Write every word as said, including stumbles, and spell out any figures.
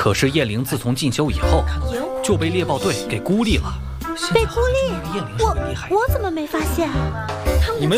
可是叶灵自从进修以后，就被猎豹队给孤立了。 被孤立？我我怎么没发现？ 你们。